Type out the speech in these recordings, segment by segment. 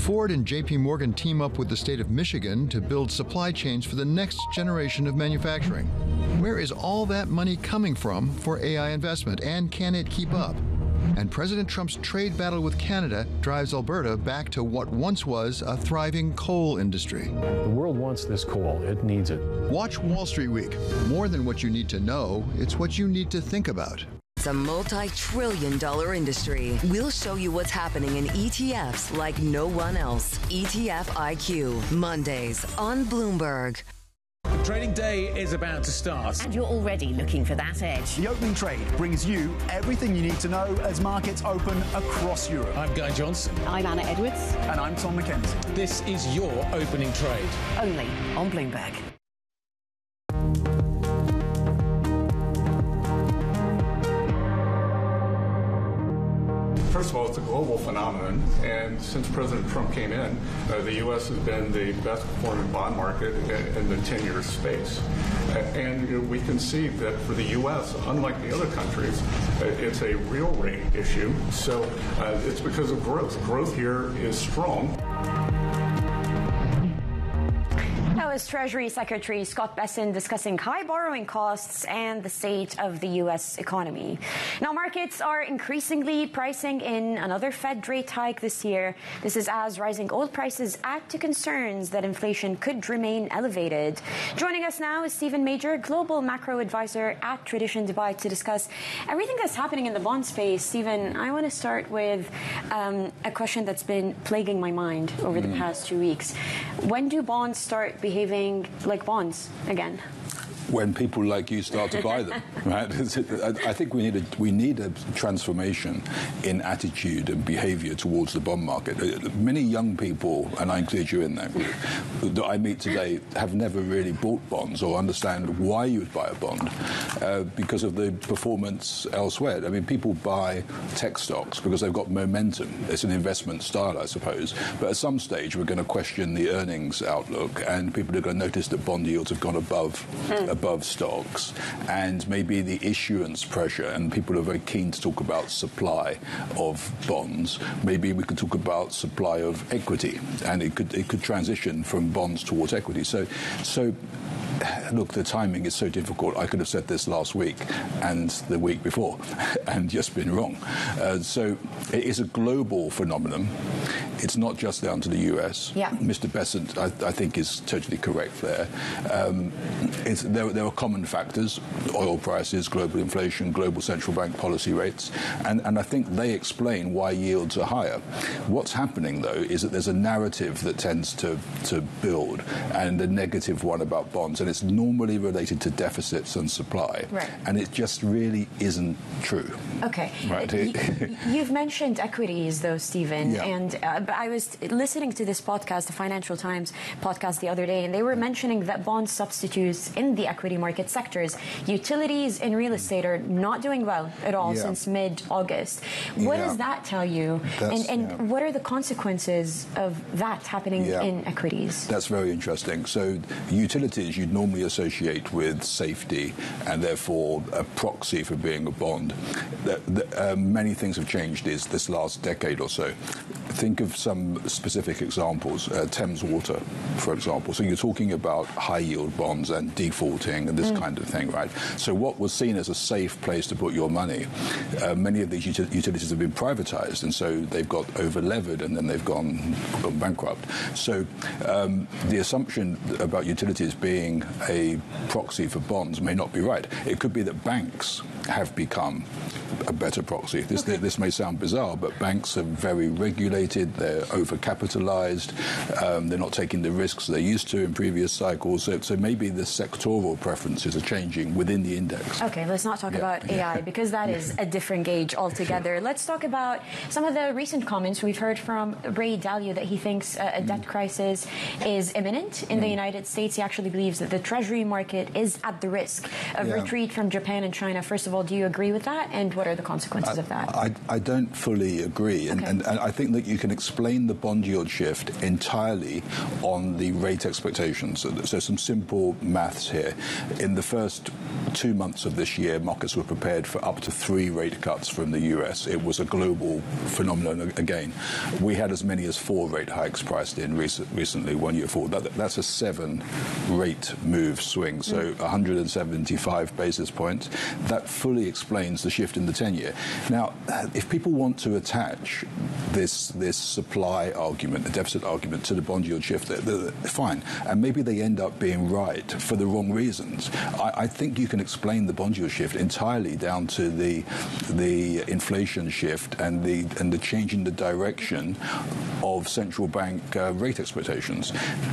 Ford and JP Morgan team up with the state of Michigan to build supply chains for the next generation of manufacturing. Where is all that money coming from for AI investment, and can it keep up? And President Trump's trade battle with Canada drives Alberta back to what once was a thriving coal industry. The world wants this coal. It needs it. Watch Wall Street Week. More than what you need to know, it's what you need to think about. It's a multi-trillion-dollar industry. We'll show you what's happening in ETFs like no one else. ETF IQ, Mondays on Bloomberg. Trading day is about to start. And you're already looking for that edge. The opening trade brings you everything you need to know as markets open across Europe. I'm Guy Johnson. I'm Anna Edwards. And I'm Tom McKenzie. This is your opening trade. Only on Bloomberg. First of all, it's a global phenomenon, and since President Trump came in, the U.S. has been the best performing bond market in the 10-year space. And we can see that for the U.S., unlike the other countries, it's a real rate issue. So it's because of growth. Growth here is strong. That was Treasury Secretary Scott Bessent discussing high borrowing costs and the state of the U.S. economy. Now, markets are increasingly pricing in another Fed rate hike this year. This is as rising oil prices add to concerns that inflation could remain elevated. Joining us now is Stephen Major, Global Macro Advisor at Tradition Dubai, to discuss everything that's happening in the bond space. Stephen, I want to start with a question that's been plaguing my mind over the past 2 weeks. When do bonds start behaving like bonds again? When people like you start to buy them, right? I think we need a transformation in attitude and behaviour towards the bond market. Many young people, and I include you in that group, that I meet today have never really bought bonds or understand why you would buy a bond because of the performance elsewhere. I mean, people buy tech stocks because they've got momentum. It's an investment style, I suppose. But at some stage, we're going to question the earnings outlook, and people are going to notice that bond yields have gone above stocks, and maybe the issuance pressure, and people are very keen to talk about supply of bonds. Maybe we could talk about supply of equity, and it could transition from bonds towards equity. So look, the timing is so difficult. I could have said this last week and the week before and just been wrong. So it is a global phenomenon. It's not just down to the US. Yeah. Mr. Bessent, I think, is totally correct there. There are common factors: oil prices, global inflation, global central bank policy rates, and I think they explain why yields are higher. What's happening, though, is that there's a narrative that tends to build, and a negative one about bonds, and it's normally related to deficits and supply. Right. And it just really isn't true. Okay. Right. You've mentioned equities, though, Stephen, Yeah. and but I was listening to this podcast, the Financial Times podcast, the other day, and they were mentioning that bond substitutes in the equity market sectors, utilities and real estate, are not doing well at all since mid-August. What does that tell you? And what are the consequences of that happening in equities? That's very interesting. So utilities you'd normally associate with safety and therefore a proxy for being a bond. Many things have changed this last decade or so. Think of some specific examples. Thames Water, for example. So you're talking about high-yield bonds and defaulting and this kind of thing, right? So what was seen as a safe place to put your money, many of these utilities have been privatized, and so they've got over-levered and then they've gone bankrupt. So the assumption about utilities being a proxy for bonds may not be right. It could be that banks have become a better proxy. This may sound bizarre, but banks are very regulated, they're overcapitalized, they're not taking the risks they used to in previous cycles, so maybe the sectoral preferences are changing within the index. Okay, let's not talk about AI, because that is a different gauge altogether. Sure. Let's talk about some of the recent comments. We've heard from Ray Dalio that he thinks a debt crisis is imminent in the United States. He actually believes that the Treasury market is at the risk of retreat from Japan and China. First of all, all, do you agree with that? And what are the consequences of that? I don't fully agree. Okay. And I think that you can explain the bond yield shift entirely on the rate expectations. So some simple maths here. In the first 2 months of this year, markets were prepared for up to 3 rate cuts from the US. It was a global phenomenon again. We had as many as 4 rate hikes priced in recently, 1 year forward. That's a 7 rate move swing, so 175 basis points. That fully explains the shift in the 10-year. Now, if people want to attach this supply argument, the deficit argument, to the bond yield shift, they're fine. And maybe they end up being right for the wrong reasons. I think you can explain the bond yield shift entirely down to the inflation shift and the change in the direction of central bank rate expectations.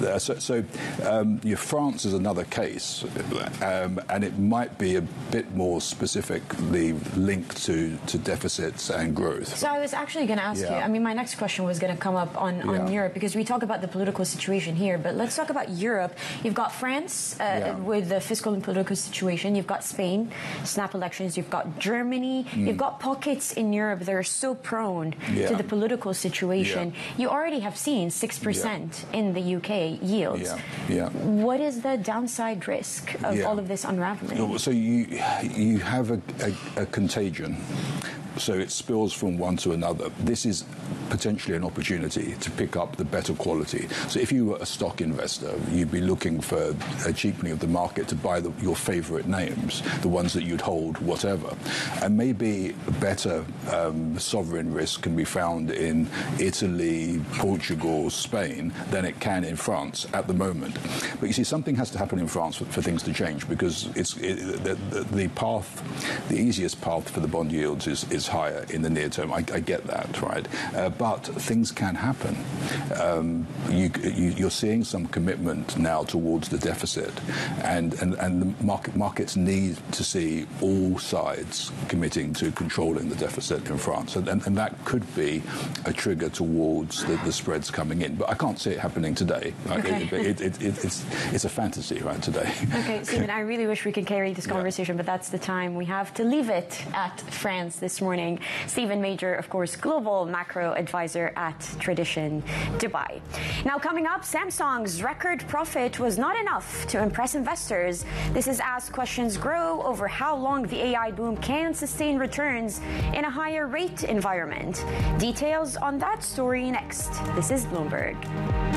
France is another case, and it might be a bit more specifically linked to deficits and growth. So I was actually going to ask you, I mean, my next question was going to come up on Europe, because we talk about the political situation here, but let's talk about Europe. You've got France with the fiscal and political situation. You've got Spain, snap elections. You've got Germany. You've got pockets in Europe that are so prone to the political situation. You already have seen 6% in the UK yields. What is the downside risk of all of this unraveling? So you have a contagion. So it spills from one to another. This is potentially an opportunity to pick up the better quality. So if you were a stock investor, you'd be looking for a cheapening of the market to buy your favorite names, the ones that you'd hold, whatever. And maybe better sovereign risk can be found in Italy, Portugal, Spain than it can in France at the moment. But you see, something has to happen in France for things to change, because the easiest path for the bond yields is higher in the near term. I get that, right? But things can happen. You're seeing some commitment now towards the deficit, and the markets need to see all sides committing to controlling the deficit in France, and that could be a trigger towards the spreads coming in. But I can't see it happening today. Okay. It's a fantasy, right, today. Okay, Stephen, I really wish we could carry this conversation, but that's the time we have to leave it at France this morning. Stephen Major, of course, global macro advisor at Tradition Dubai. Now, coming up, Samsung's record profit was not enough to impress investors. This is as questions grow over how long the AI boom can sustain returns in a higher rate environment. Details on that story next. This is Bloomberg.